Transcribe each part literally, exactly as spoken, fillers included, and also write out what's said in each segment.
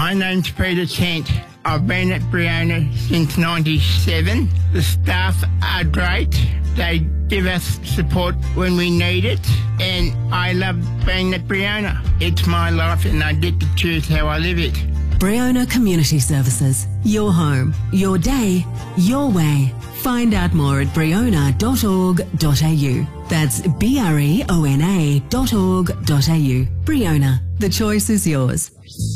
My name's Peter Kent. I've been at Briona since ninety-seven. The staff are great. They give us support when we need it, and I love being at Briona. It's my life and I get to choose how I live it. Briona Community Services. Your home, your day, your way. Find out more at briona dot org dot a u. That's B R E O N A dot org dot a u. Briona. The choice is yours.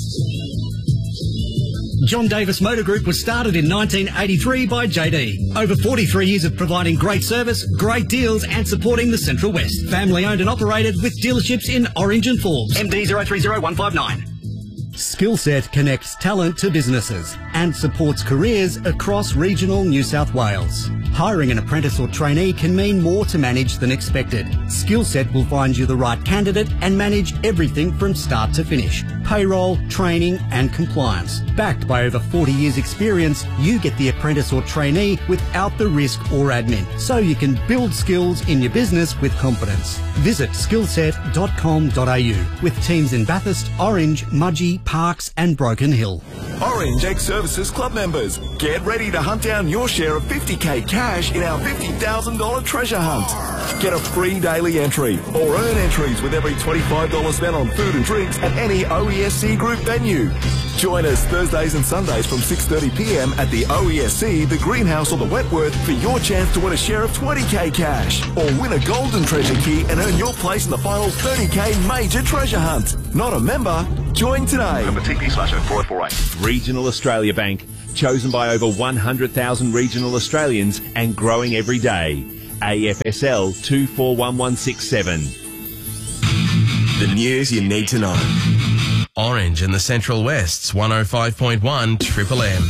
John Davis Motor Group was started in nineteen eighty-three by J D. Over forty-three years of providing great service, great deals and supporting the Central West. Family owned and operated with dealerships in Orange and Forbes. M D zero three zero one five nine. Skillset connects talent to businesses and supports careers across regional New South Wales. Hiring an apprentice or trainee can mean more to manage than expected. Skillset will find you the right candidate and manage everything from start to finish. Payroll, training and compliance. Backed by over forty years experience, you get the apprentice or trainee without the risk or admin, so you can build skills in your business with confidence. Visit skillset dot com dot a u with teams in Bathurst, Orange, Mudgee, Parks and Broken Hill. Orange Ex-Services Club members, get ready to hunt down your share of fifty K cash in our fifty thousand dollars treasure hunt. Get a free daily entry or earn entries with every twenty-five dollars spent on food and drinks at any O E S C Group venue. Join us Thursdays and Sundays from six thirty p m at the O E S C, the Greenhouse or the Wentworth for your chance to win a share of twenty K cash or win a golden treasure key and earn your place in the final thirty K major treasure hunt. Not a member? Join today. Member T P slash oh four oh four eight. Regional Australia Bank, chosen by over one hundred thousand regional Australians and growing every day. A F S L two four one one six seven. The news you need to know. Orange in the Central West's one oh five point one Triple M.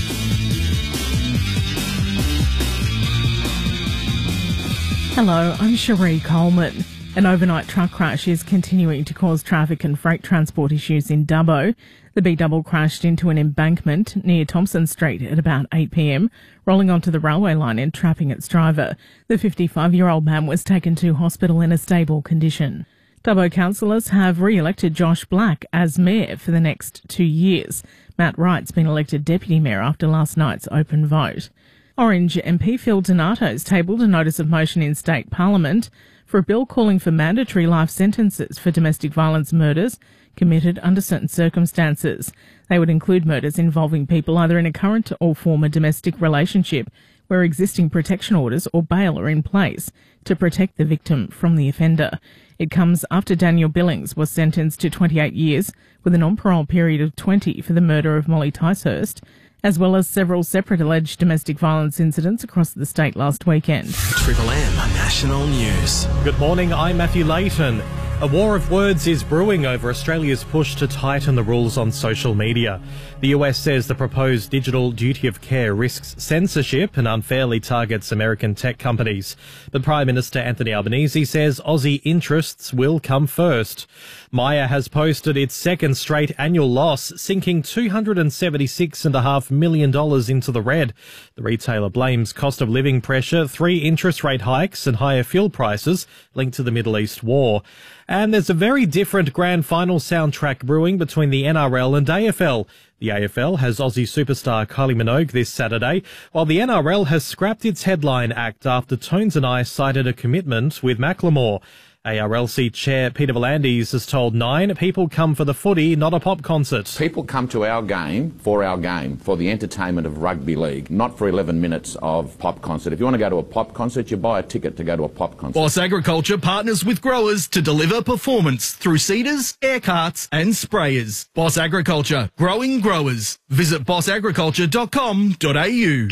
Hello, I'm Cherie Coleman. An overnight truck crash is continuing to cause traffic and freight transport issues in Dubbo. The B-double crashed into an embankment near Thompson Street at about eight p m, rolling onto the railway line and trapping its driver. The fifty-five-year-old man was taken to hospital in a stable condition. Dubbo councillors have re-elected Josh Black as mayor for the next two years. Matt Wright's been elected deputy mayor after last night's open vote. Orange M P Phil Donato's tabled a notice of motion in state parliament for a bill calling for mandatory life sentences for domestic violence murders committed under certain circumstances. They would include murders involving people either in a current or former domestic relationship where existing protection orders or bail are in place to protect the victim from the offender. It comes after Daniel Billings was sentenced to twenty-eight years with a non-parole period of twenty for the murder of Molly Ticehurst, as well as several separate alleged domestic violence incidents across the state last weekend. Triple M National News. Good morning, I'm Matthew Layton. A war of words is brewing over Australia's push to tighten the rules on social media. The U S says the proposed digital duty of care risks censorship and unfairly targets American tech companies. But Prime Minister Anthony Albanese says Aussie interests will come first. Myer has posted its second straight annual loss, sinking two hundred seventy-six point five million dollars into the red. The retailer blames cost of living pressure, three interest rate hikes and higher fuel prices linked to the Middle East war. And there's a very different grand final soundtrack brewing between the N R L and A F L. The A F L has Aussie superstar Kylie Minogue this Saturday, while the N R L has scrapped its headline act after Tones and I cited a commitment with Macklemore. A R L C Chair Peter V'landys has told Nine people come for the footy, not a pop concert. People come to our game for our game, for the entertainment of rugby league, not for eleven minutes of pop concert. If you want to go to a pop concert, you buy a ticket to go to a pop concert. Boss Agriculture partners with growers to deliver performance through seeders, air carts and sprayers. Boss Agriculture, growing growers. Visit boss agriculture dot com dot a u.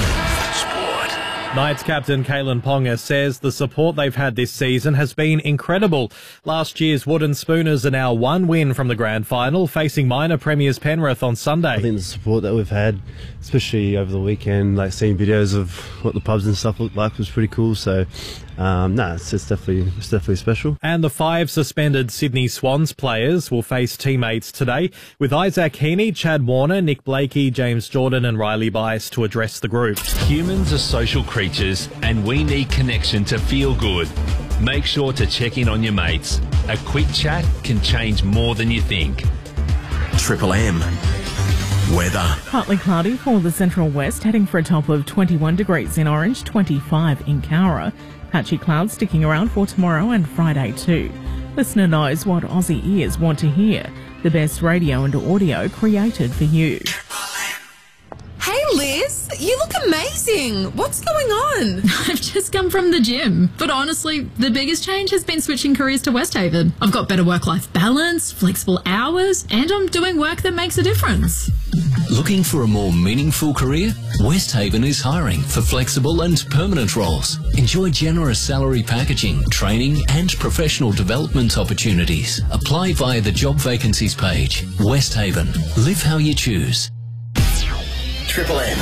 Knights captain Kalen Ponga says the support they've had this season has been incredible. Last year's Wooden Spooners are now one win from the grand final, facing minor premiers Penrith on Sunday. I think the support that we've had, especially over the weekend, like seeing videos of what the pubs and stuff look like, was pretty cool. So, um, no, it's, it's definitely it's definitely special. And the five suspended Sydney Swans players will face teammates today, with Isaac Heaney, Chad Warner, Nick Blakey, James Jordan and Riley Bice to address the group. Humans are social creatures and we need connection to feel good. Make sure to check in on your mates. A quick chat can change more than you think. Triple M. Weather. Partly cloudy for the central west, heading for a top of twenty-one degrees in Orange, twenty-five in Cowra. Patchy clouds sticking around for tomorrow and Friday too. Listener knows what Aussie ears want to hear. The best radio and audio created for you. Hey Liz, you look amazing. What's going on? I've just come from the gym. But honestly, the biggest change has been switching careers to Westhaven. I've got better work-life balance, flexible hours, and I'm doing work that makes a difference. Looking for a more meaningful career? Westhaven is hiring for flexible and permanent roles. Enjoy generous salary packaging, training and professional development opportunities. Apply via the job vacancies page. Westhaven. Live how you choose. Triple M.